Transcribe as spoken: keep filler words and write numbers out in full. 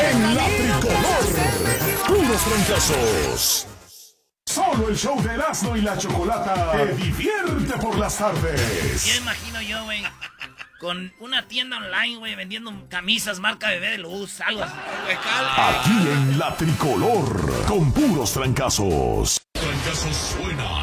En la tricolor, puros fracasos. Solo el show de Erasmo y la Chocolata te divierte por las tardes. Yo imagino yo, güey, con una tienda online, güey, vendiendo camisas marca Bebé de Luz, algo así. Aquí en la tricolor, con puros trancazos. Trancazos suena